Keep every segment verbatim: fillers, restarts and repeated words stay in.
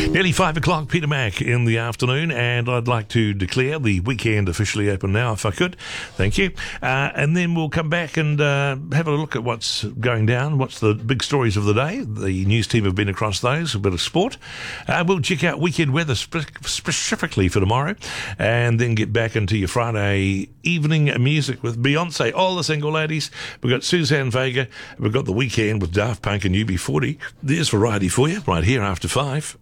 Nearly five o'clock, Peter Mac in the afternoon, and I'd like to declare the weekend officially open now, if I could. Thank you. Uh, and then we'll come back and uh, have a look at what's going down, what's the big stories of the day. The news team have been across those, a bit of sport. Uh, we'll check out weekend weather spe- specifically for tomorrow, and then get back into your Friday evening music with Beyonce, all the single ladies. We've got Suzanne Vega. We've got the weekend with Daft Punk and U B forty. There's variety for you right here after five.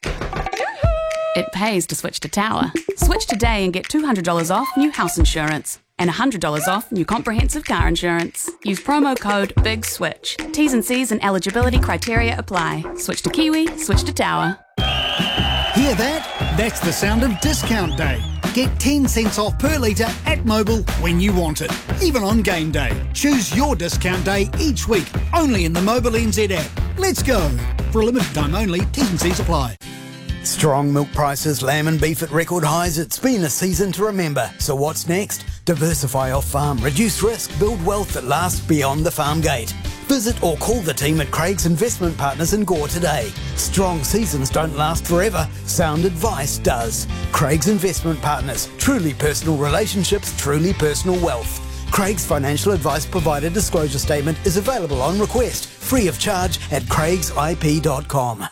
It pays to switch to Tower. Switch today and get two hundred dollars off new house insurance and one hundred dollars off new comprehensive car insurance. Use promo code BIGSWITCH. T's and C's and eligibility criteria apply. Switch to Kiwi, switch to Tower. Hear that? That's the sound of discount day. Get ten cents off per litre at Mobil when you want it, even on game day. Choose your discount day each week, only in the Mobil N Z app. Let's go. For a limited time only, T's and C's apply. Strong milk prices, lamb and beef at record highs. It's been a season to remember. So what's next? Diversify off farm, reduce risk, build wealth that lasts beyond the farm gate. Visit or call the team at Craig's Investment Partners in Gore today. Strong seasons don't last forever. Sound advice does. Craig's Investment Partners. Truly personal relationships, truly personal wealth. Craig's financial advice provider disclosure statement is available on request, free of charge at craigs I P dot com.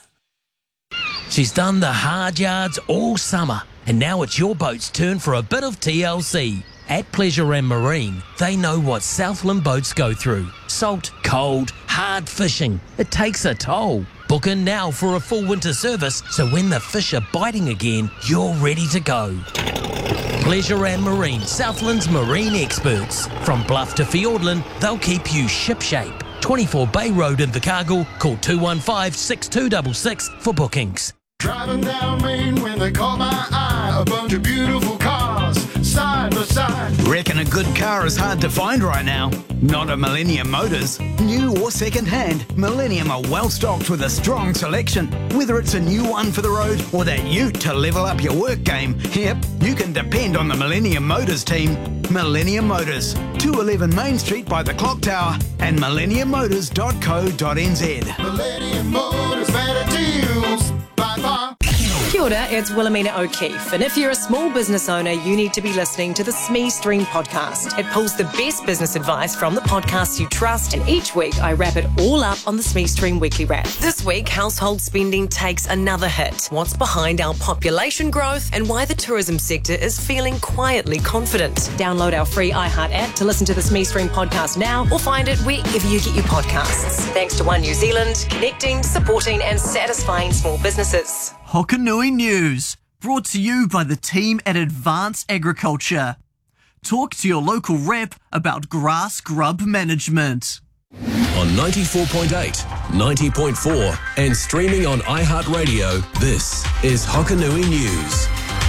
She's done the hard yards all summer, and now it's your boat's turn for a bit of T L C. At Pleasure and Marine, they know what Southland boats go through. Salt, cold, hard fishing. It takes a toll. Book in now for a full winter service, so when the fish are biting again, you're ready to go. Pleasure and Marine, Southland's marine experts. From Bluff to Fiordland, they'll keep you shipshape. twenty-four Bay Road in Invercargill. Call two one five, six two six six for bookings. Driving down Main when they caught my eye, a bunch of beautiful cars, side by side. Reckon a good car is hard to find right now? Not at Millennium Motors. New or second hand, Millennium are well stocked with a strong selection. Whether it's a new one for the road or that ute to level up your work game, yep, you can depend on the Millennium Motors team. Millennium Motors, two eleven Main Street by the Clock Tower and millennium motors dot co dot n z. Millennium Motors, better deals by far. Kia ora, it's Wilhelmina O'Keefe, and if you're a small business owner, you need to be listening to the S M E Stream podcast. It pulls the best business advice from the podcasts you trust, and each week I wrap it all up on the S M E Stream Weekly Wrap. This week, household spending takes another hit. What's behind our population growth and why the tourism sector is feeling quietly confident. Download our free iHeart app to listen to the S M E Stream podcast now, or find it wherever you get your podcasts. Thanks to One New Zealand, connecting, supporting and satisfying small businesses. Hokanui News, brought to you by the team at Advanced Agriculture. Talk to your local rep about grass grub management. On ninety-four point eight, ninety point four and streaming on iHeartRadio, this is Hokanui News.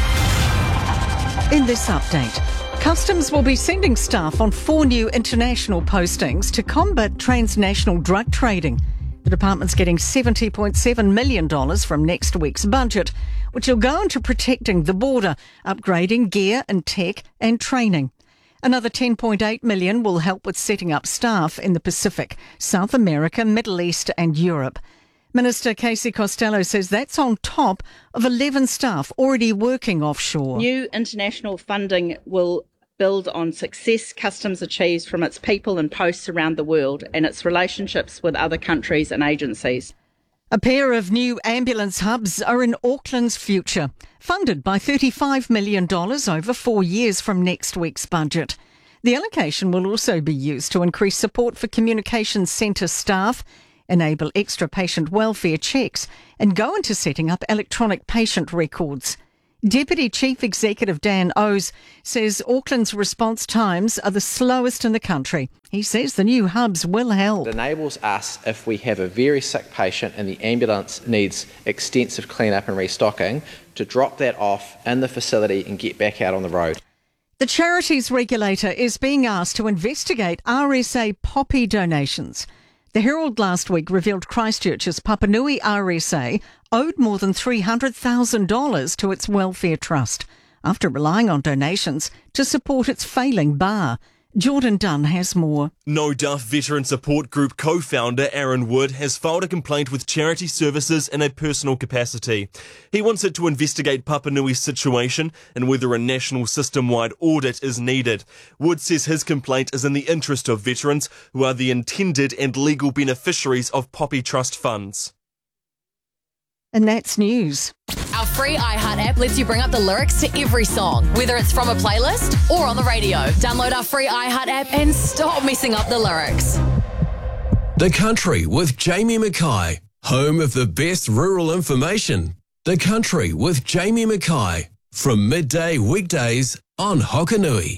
In this update, Customs will be sending staff on four new international postings to combat transnational drug trading. The department's getting seventy point seven million dollars from next week's budget, which will go into protecting the border, upgrading gear and tech and training. Another ten point eight million dollars will help with setting up staff in the Pacific, South America, Middle East and Europe. Minister Casey Costello says that's on top of eleven staff already working offshore. New international funding will build on success Customs achieves from its people and posts around the world and its relationships with other countries and agencies. A pair of new ambulance hubs are in Auckland's future, funded by thirty-five million dollars over four years from next week's budget. The allocation will also be used to increase support for communications centre staff, enable extra patient welfare checks and go into setting up electronic patient records. Deputy Chief Executive Dan Ows says Auckland's response times are the slowest in the country. He says the new hubs will help. It enables us, if we have a very sick patient and the ambulance needs extensive clean-up and restocking, to drop that off in the facility and get back out on the road. The charities regulator is being asked to investigate R S A poppy donations. The Herald last week revealed Christchurch's Papanui R S A owed more than three hundred thousand dollars to its welfare trust after relying on donations to support its failing bar. Jordan Dunn has more. No Duff Veteran Support Group co-founder Aaron Wood has filed a complaint with Charity Services in a personal capacity. He wants it to investigate Papanui's situation and whether a national system-wide audit is needed. Wood says his complaint is in the interest of veterans who are the intended and legal beneficiaries of Poppy Trust funds. And that's news. Our free iHeart app lets you bring up the lyrics to every song, whether it's from a playlist or on the radio. Download our free iHeart app and stop messing up the lyrics. The Country with Jamie Mackay, home of the best rural information. The Country with Jamie Mackay, from midday weekdays on Hokanui.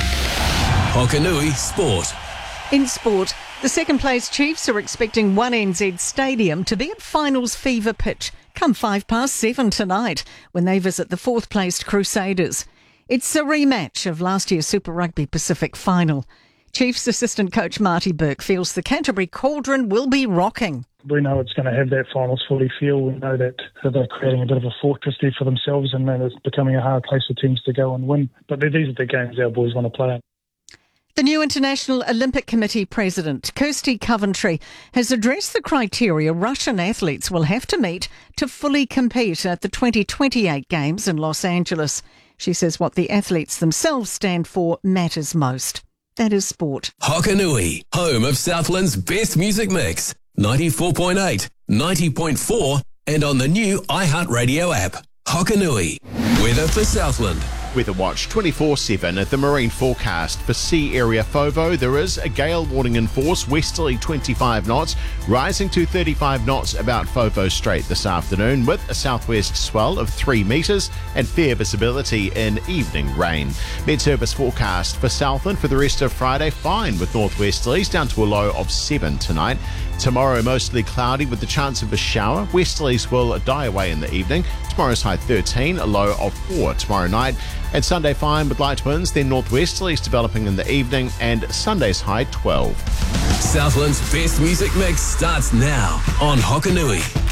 Hokanui Sport. In sport, the second-place Chiefs are expecting one N Z Stadium to be at finals fever pitch come five past seven tonight when they visit the fourth-placed Crusaders. It's a rematch of last year's Super Rugby Pacific final. Chiefs assistant coach Marty Burke feels the Canterbury Cauldron will be rocking. We know it's going to have that finals fully feel. We know that they're creating a bit of a fortress there for themselves and it's becoming a hard place for teams to go and win. But these are the games our boys want to play. The new International Olympic Committee President, Kirsty Coventry, has addressed the criteria Russian athletes will have to meet to fully compete at the twenty twenty-eight Games in Los Angeles. She says what the athletes themselves stand for matters most. That is sport. Hokanui, home of Southland's best music mix. ninety-four point eight, ninety point four and on the new iHeartRadio app. Hokanui. Weather for Southland. Weather Watch twenty-four seven at the marine forecast. For sea area FOVO, there is a gale warning in force, westerly twenty-five knots, rising to thirty-five knots about FOVO Strait this afternoon, with a southwest swell of three metres and fair visibility in evening rain. Met Service forecast for Southland for the rest of Friday, fine with northwesterlies down to a low of seven tonight. Tomorrow, mostly cloudy with the chance of a shower. Westerlies will die away in the evening. Tomorrow's high thirteen, a low of four tomorrow night. And Sunday fine with light winds, then northwesterlies developing in the evening, and Sunday's high twelve. Southland's best music mix starts now on Hokanui.